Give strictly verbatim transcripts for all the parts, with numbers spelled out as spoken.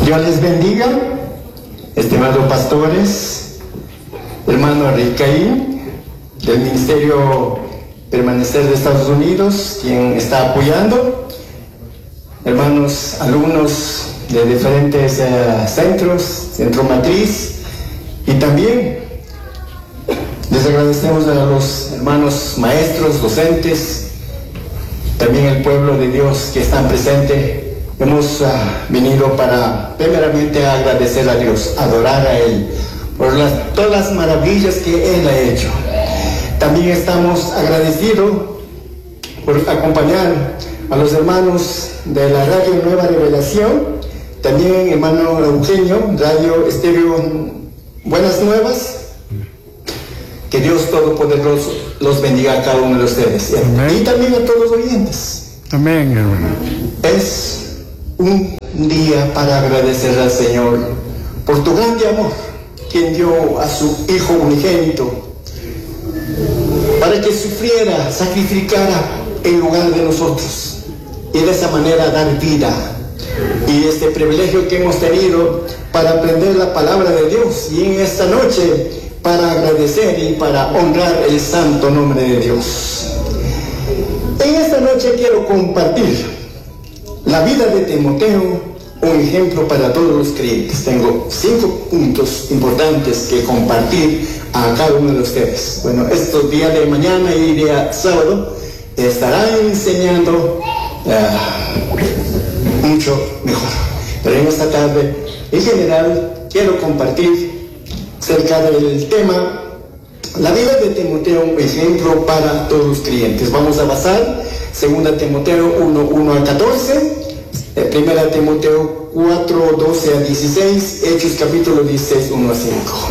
Dios les bendiga, estimados pastores, hermano Ricaí, del Ministerio Permanecer de Estados Unidos, quien está apoyando, hermanos alumnos de diferentes uh, centros, Centro Matriz, y también les agradecemos a los hermanos maestros, docentes, también el pueblo de Dios que están presentes. Hemos uh, venido para primeramente agradecer a Dios, adorar a Él por las, todas las maravillas que Él ha hecho. También estamos agradecidos por acompañar a los hermanos de la Radio Nueva Revelación, también hermano Eugenio, Radio Estéreo Buenas Nuevas. Que Dios Todopoderoso los bendiga a cada uno de ustedes. Amén. Y también a todos los oyentes. Amén, hermano. Es un día para agradecer al Señor por tu grande amor, quien dio a su Hijo unigénito para que sufriera, sacrificara en lugar de nosotros y de esa manera dar vida. Y este privilegio que hemos tenido para aprender la palabra de Dios, y en esta noche para agradecer y para honrar el santo nombre de Dios. En esta noche quiero compartir la vida de Timoteo, un ejemplo para todos los creyentes. Tengo cinco puntos importantes que compartir a cada uno de ustedes. Bueno, estos días de mañana y día sábado estarán enseñando uh, mucho mejor. Pero en esta tarde, en general, quiero compartir acerca del tema la vida de Timoteo, un ejemplo para todos los creyentes. Vamos a basar segunda Timoteo uno, uno a catorce, primera Timoteo cuatro, doce a dieciséis, Hechos capítulo dieciséis, uno a cinco.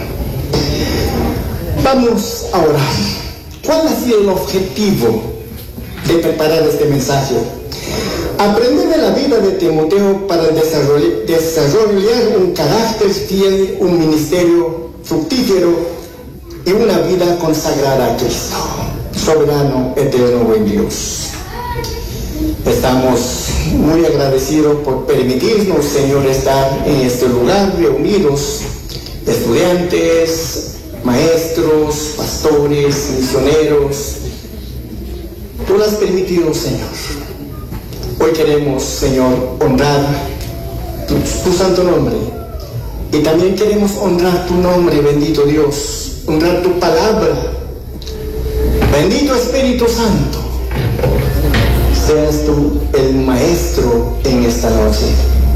Vamos a orar. ¿Cuál ha sido el objetivo de preparar este mensaje? Aprender de la vida de Timoteo para desarrollar, desarrollar un carácter fiel, un ministerio fructífero y una vida consagrada a Cristo, soberano, eterno, buen Dios. Estamos muy agradecidos por permitirnos, Señor, estar en este lugar reunidos, estudiantes, maestros, pastores, misioneros. Tú lo has permitido, Señor. Hoy queremos, Señor, honrar tu, tu santo nombre. Y también queremos honrar tu nombre, bendito Dios. Honrar tu palabra. Bendito Espíritu Santo. Seas tú el maestro en esta noche.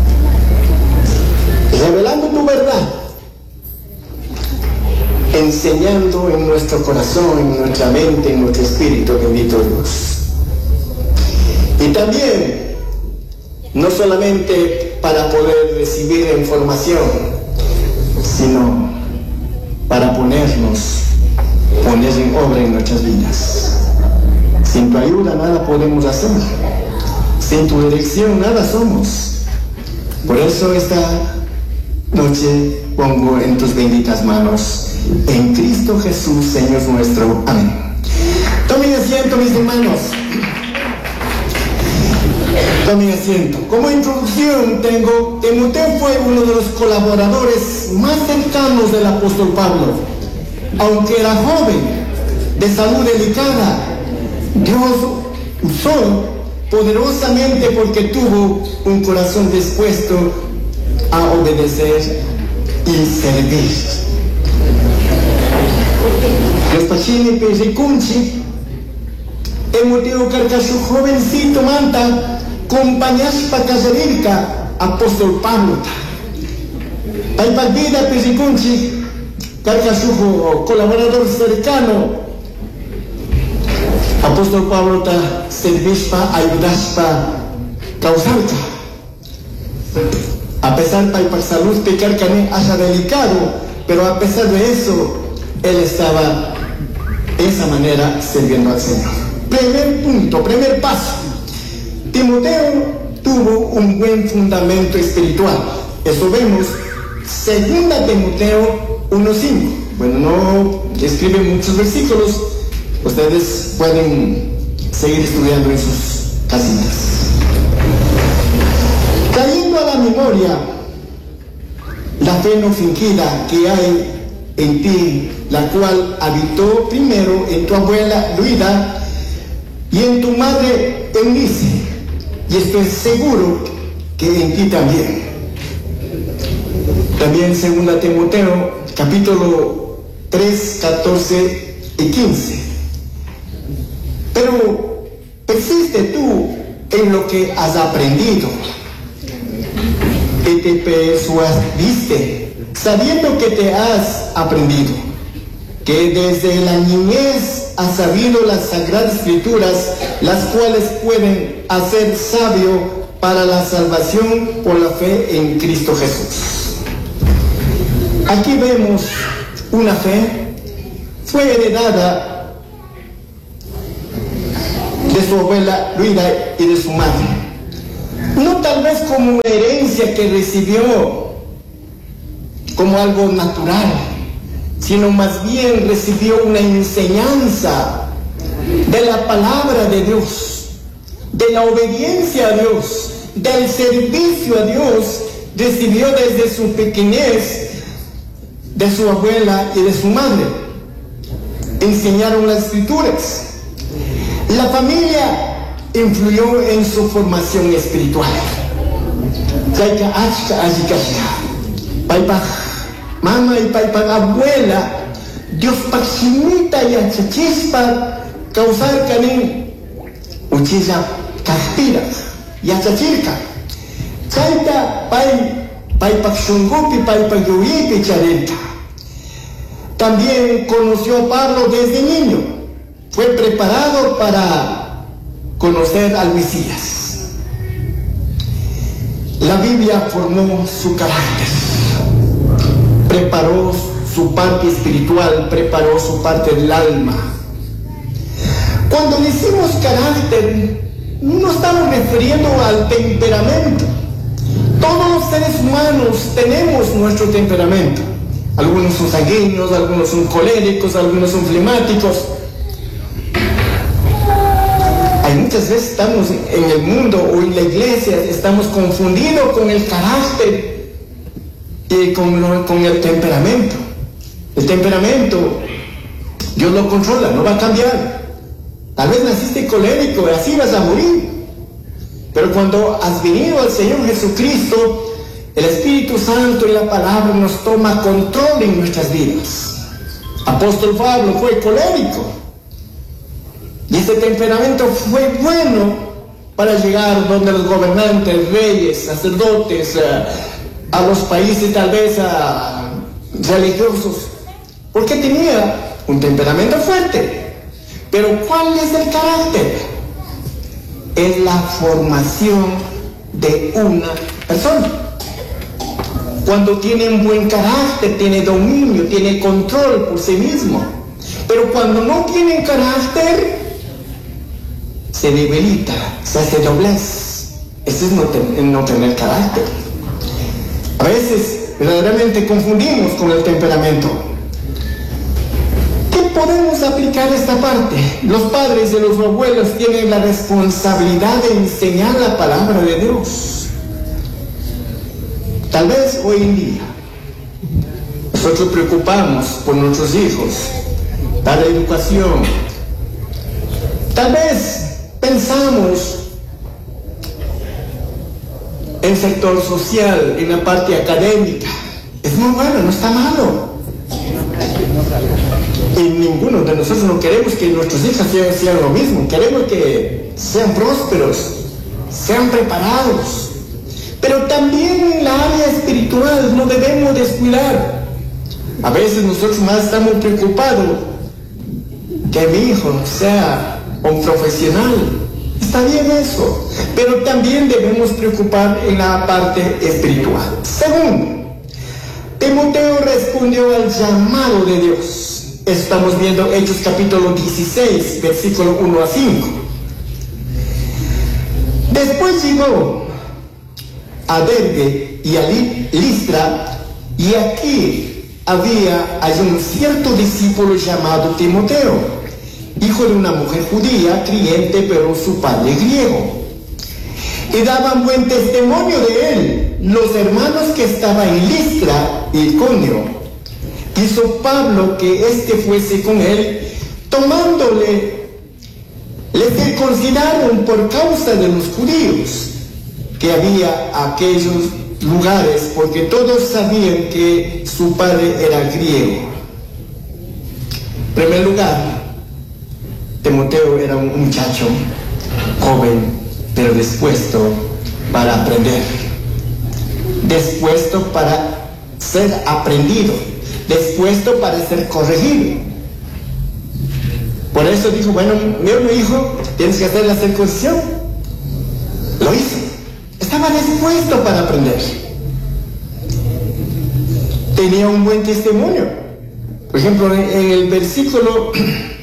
Revelando tu verdad. Enseñando en nuestro corazón, en nuestra mente, en nuestro espíritu, bendito Dios. Y también, no solamente para poder recibir información, sino para ponernos, poner en obra en nuestras vidas. Sin tu ayuda nada podemos hacer. Sin tu dirección nada somos. Por eso esta noche pongo en tus benditas manos. En Cristo Jesús, Señor nuestro. Amén. Tomen asiento, mis hermanos. Tomen asiento. Como introducción tengo, Timoteo fue uno de los colaboradores más cercanos del apóstol Pablo. Aunque era joven, de salud delicada, Dios usó poderosamente porque tuvo un corazón dispuesto a obedecer y servir. Los pachini pesicunchi, Timoteo carcashu jovencito manta, compañaspa casarilca, apóstol Pablo. Paipalvida pesicunchi, carcashu colaborador cercano, apóstol Pablo ta servispa, ayudaspa, causarca. A pesar de la salud que carcane haya delicado, pero a pesar de eso, él estaba de esa manera sirviendo al Señor. Primer punto, primer paso. Timoteo tuvo un buen fundamento espiritual. Eso vemos, segunda Timoteo uno cinco. Bueno, no describe muchos versículos. Ustedes pueden seguir estudiando en sus casitas. Trayendo a la memoria la fe no fingida que hay en ti, la cual habitó primero en tu abuela Luida y en tu madre Eunice, y estoy seguro que en ti también. También segunda Timoteo, capítulo tres, catorce y quince. Pero persiste tú en lo que has aprendido, que te persuadiste, sabiendo que te has aprendido, que desde la niñez has sabido las sagradas escrituras, las cuales pueden hacer sabio para la salvación por la fe en Cristo Jesús. Aquí vemos una fe, fue heredada de su abuela Luida y de su madre. No tal vez como una herencia que recibió como algo natural, sino más bien recibió una enseñanza de la palabra de Dios, de la obediencia a Dios, del servicio a Dios. Recibió desde su pequeñez de su abuela y de su madre. Enseñaron las escrituras. La familia influyó en su formación espiritual. Mamá y papá, abuela, Dios paximita y achachispa, causar canin, uchilla caspira, y achachirca. Chaita, pai, pai paxungupi, pai payuipi, charenta. También conoció a Pablo desde niño. Fue preparado para conocer al Mesías. La Biblia formó su carácter. Preparó su parte espiritual, preparó su parte del alma. Cuando decimos carácter, no estamos refiriendo al temperamento. Todos los seres humanos tenemos nuestro temperamento. Algunos son sanguíneos, algunos son coléricos, algunos son flemáticos. Hay muchas veces estamos en el mundo o en la iglesia, estamos confundidos con el carácter y con, lo, con el temperamento. El temperamento, Dios lo controla, no va a cambiar. Tal vez naciste colérico y así vas a morir. Pero cuando has venido al Señor Jesucristo, el Espíritu Santo y la palabra nos toma control en nuestras vidas. Apóstol Pablo fue colérico. Y ese temperamento fue bueno para llegar donde los gobernantes, reyes, sacerdotes, a, a los países tal vez a, religiosos. Porque tenía un temperamento fuerte. Pero ¿cuál es el carácter? Es la formación de una persona. Cuando tiene un buen carácter, tiene dominio, tiene control por sí mismo. Pero cuando no tiene carácter, se debilita, se hace doblez. Eso es no, ten, no tener carácter. A veces verdaderamente confundimos con el temperamento. ¿Qué podemos aplicar esta parte? Los padres y los abuelos tienen la responsabilidad de enseñar la palabra de Dios. Tal vez hoy en día nosotros preocupamos por nuestros hijos, dar educación. Tal vez pensamos en el sector social, en la parte académica. Es muy bueno, no está malo. Y ninguno de nosotros no queremos que nuestros hijos sean, sean lo mismo. Queremos que sean prósperos, sean preparados. Pero también en la área espiritual no debemos descuidar. A veces nosotros más estamos preocupados que mi hijo sea un profesional. Está bien eso, pero también debemos preocupar en la parte espiritual. Segundo, Timoteo respondió al llamado de Dios. Estamos viendo Hechos capítulo dieciséis, versículo uno a cinco. Después llegó a Derbe y a Listra, y aquí había allí un cierto discípulo llamado Timoteo, hijo de una mujer judía, creyente, pero su padre griego. Y daban buen testimonio de él, los hermanos que estaban en Listra y Iconio, quiso Pablo que éste fuese con él, tomándole, le circuncidaron por causa de los judíos que había aquellos lugares, porque todos sabían que su padre era griego. En primer lugar, Timoteo era un muchacho joven, pero dispuesto para aprender, dispuesto para ser aprendido, dispuesto para ser corregido. Por eso dijo, bueno, mi hijo, tienes que hacer la circuncisión. Lo hizo. Estaba dispuesto para aprender. Tenía un buen testimonio. Por ejemplo, en el versículo,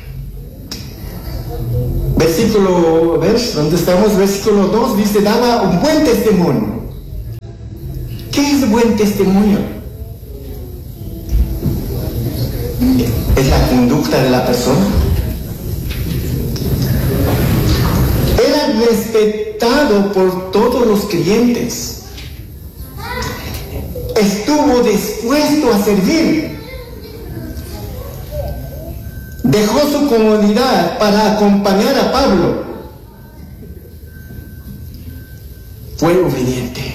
versículo, a ver, ¿dónde estamos? Versículo dos dice, daba un buen testimonio. ¿Qué es buen testimonio? Es la conducta de la persona. Era respetado por todos los creyentes. Estuvo dispuesto a servir. Dejó su comodidad para acompañar a Pablo. Fue obediente.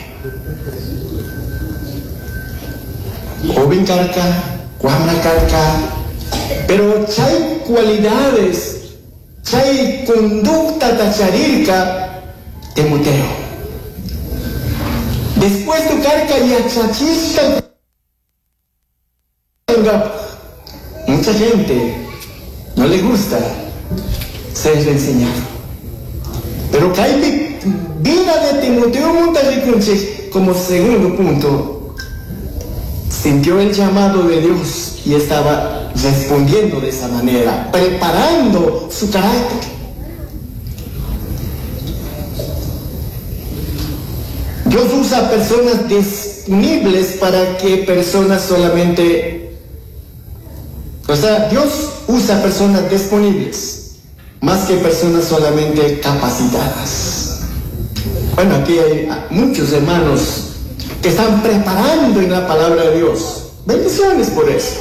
Joven carca, guamna carca, pero hay cualidades, hay conducta tacharirca de Timoteo. Después tu carca y achachista. Mucha gente no le gusta ser enseñado, pero que hay vida de Timoteo como segundo punto. Sintió el llamado de Dios y estaba respondiendo de esa manera, preparando su carácter. Dios usa personas disponibles para que personas solamente, o sea, Dios usa personas disponibles más que personas solamente capacitadas. Bueno, aquí hay muchos hermanos que están preparando en la palabra de Dios. Bendiciones por eso.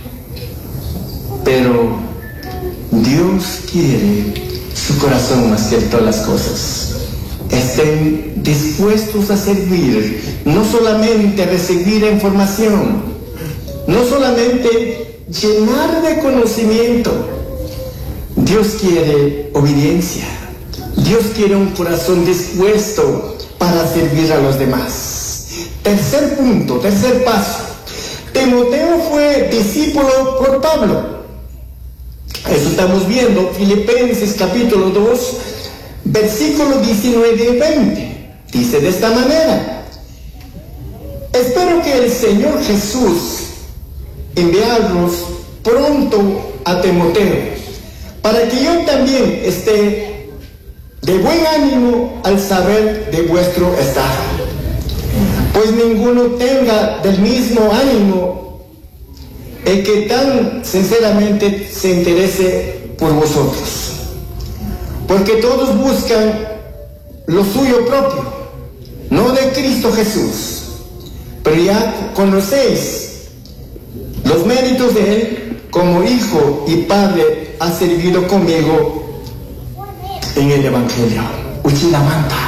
Pero Dios quiere su corazón más que todas las cosas. Estén dispuestos a servir, no solamente a recibir información, no solamente llenar de conocimiento. Dios quiere obediencia. Dios quiere un corazón dispuesto para servir a los demás. Tercer punto, tercer paso. Timoteo fue discípulo por Pablo. Eso estamos viendo, Filipenses capítulo dos, versículos diecinueve y veinte. Dice de esta manera: espero que el Señor Jesús enviarnos pronto a Timoteo, para que yo también esté de buen ánimo al saber de vuestro estado. Pues ninguno tenga del mismo ánimo el que tan sinceramente se interese por vosotros. Porque todos buscan lo suyo propio, no de Cristo Jesús. Pero ya conocéis los méritos de Él como hijo y padre. Ha servido conmigo en el Evangelio. Uchilamanta.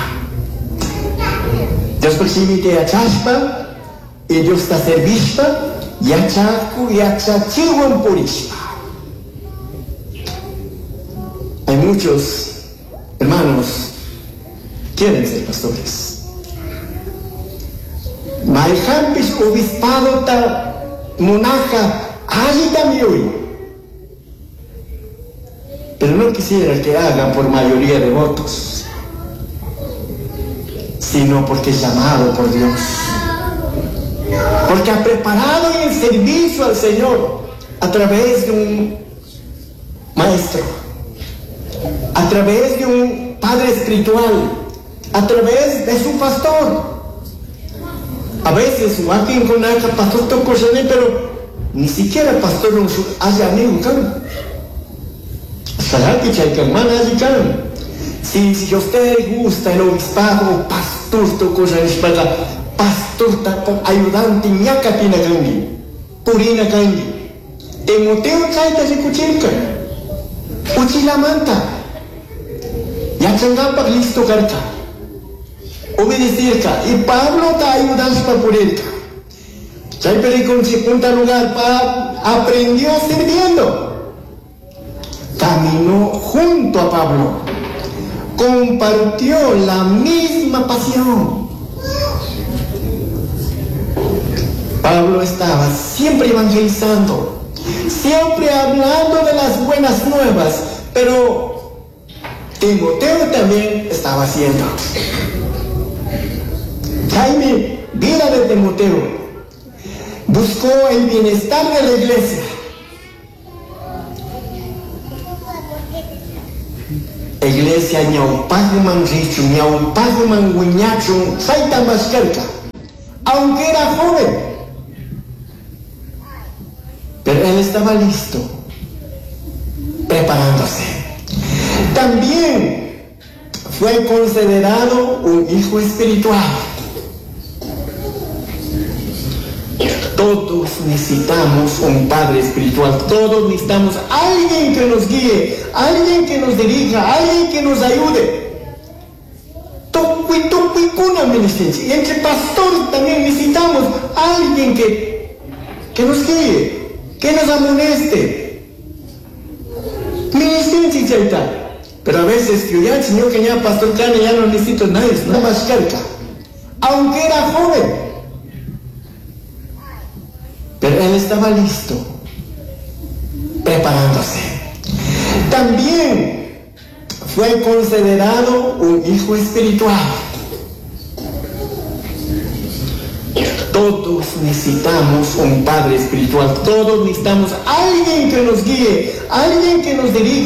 Dios percibite a chaspa y Dios está servispa y a chacu y a chachiwan purispa. Hay muchos hermanos quieren ser pastores. Maijampis obispado ta monaja allí también. Pero no quisiera que hagan por mayoría de votos, sino porque es llamado por Dios, porque ha preparado en el servicio al Señor a través de un maestro, a través de un padre espiritual, a través de su pastor. A veces alguien con el pastor tocó, pero ni siquiera el pastor no haya amigo. Si, si a usted le gusta el obispado, pastor, pastor tapo ayudante ñaca tina gangi, purina gangi. Timoteo kaita si kuchilka, uchilamanta. Ya changampa listo karka, obedecerka. Y Pablo ta ayudando para purelka. Chay pericón se punta lugar para aprendió sirviendo. Caminó junto a Pablo, compartió la misma pasión. Pablo estaba siempre evangelizando, siempre hablando de las buenas nuevas, pero Timoteo también estaba haciendo. Jaime, vida de Timoteo, buscó el bienestar de la iglesia. Iglesia ñaupaguman richu, ñaupaguman huiñachu, saita más cerca, aunque era joven. Pero él estaba listo, preparándose. También fue considerado un hijo espiritual. Todos necesitamos un padre espiritual, todos necesitamos alguien que nos guíe, alguien que nos dirija, alguien que nos ayude. Y entre pastores también necesitamos alguien que, que nos guíe, que nos amoneste. Pero a veces yo ya, señor, que ya pastor Cane, ya no necesito nadie, nada más cerca. Aunque era joven. Pero él estaba listo, preparándose. También fue considerado un hijo espiritual. Todos necesitamos un padre espiritual, todos necesitamos alguien que nos guíe, alguien que nos dirija.